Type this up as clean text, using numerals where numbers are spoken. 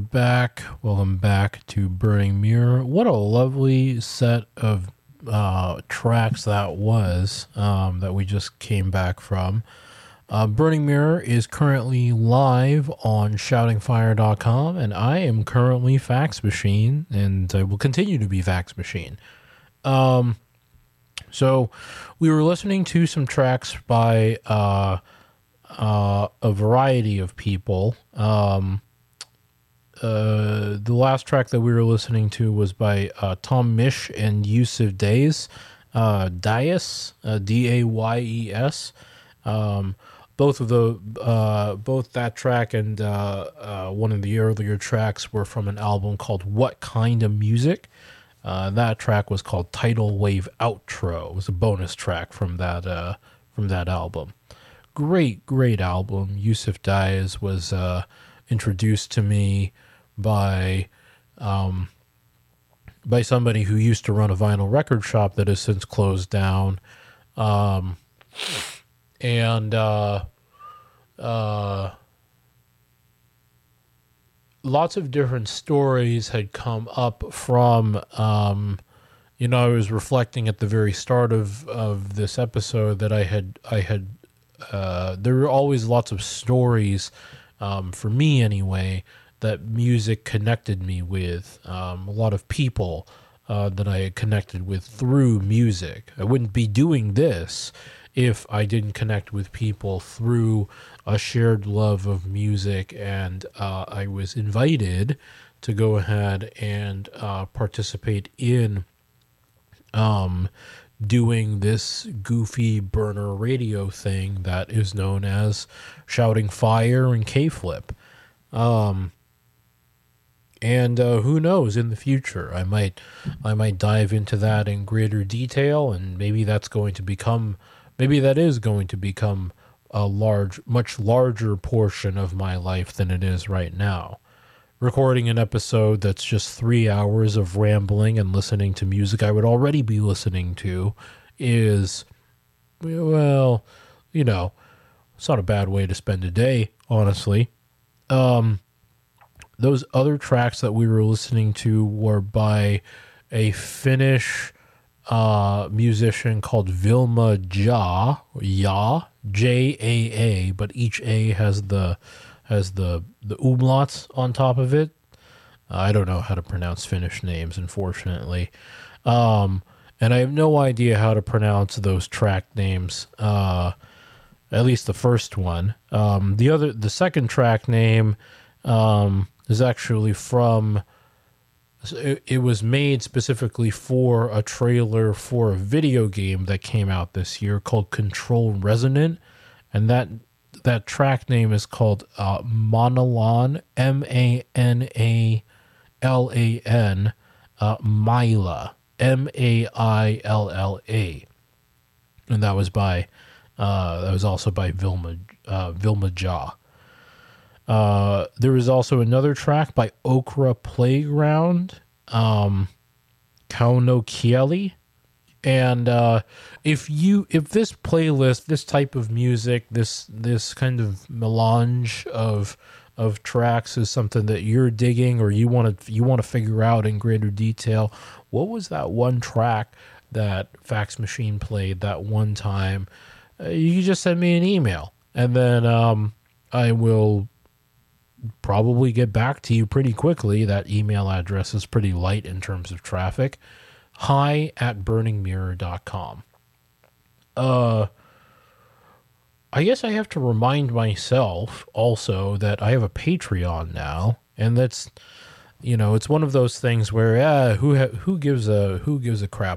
back. Welcome back to Burning Mirror. What a lovely set of tracks that was that we just came back from. Burning Mirror is currently live on shoutingfire.com, and I am currently Fax Machine, and I will continue to be Fax Machine. So we were listening to some tracks by a variety of people. The last track that we were listening to was by Tom Misch and Yusuf Days, Dayes, Dayes. Both that track and one of the earlier tracks were from an album called What Kind of Music. That track was called Tidal Wave Outro. It was a bonus track from that album. Great album. Yusuf Dayes was introduced to me by somebody who used to run a vinyl record shop that has since closed down. Lots of different stories had come up from, I was reflecting at the very start of this episode that I had there were always lots of stories, for me anyway, that music connected me with. A lot of people that I had connected with through music. I wouldn't be doing this if I didn't connect with people through a shared love of music, and I was invited to go ahead and participate in doing this goofy burner radio thing that is known as Shouting Fire and K-Flip. And who knows, in the future, I might dive into that in greater detail, and maybe that is going to become a much larger portion of my life than it is right now. Recording an episode that's just 3 hours of rambling and listening to music I would already be listening to is, well, it's not a bad way to spend a day, honestly. Those other tracks that we were listening to were by a Finnish musician called Vilma Jaa, Jaa, but each A has the umlauts on top of it. I don't know how to pronounce Finnish names, unfortunately. And I have no idea how to pronounce those track names, at least the first one. The second track name is actually from... It was made specifically for a trailer for a video game that came out this year called Control Resonant, and that track name is called Manalan, Manallan, Maila, Mailla, and that was also by Vilma Jaa. There was also another track by Okra Playground, Kaunokieli. And if this playlist, this type of music, this kind of melange of tracks is something that you're digging, or you want to figure out in greater detail, what was that one track that Fax Machine played that one time, you can just send me an email, and then I will probably get back to you pretty quickly. That email address is pretty light in terms of traffic. hi@burningmirror.com. I guess I have to remind myself also that I have a Patreon now, and that's, it's one of those things where who gives a crap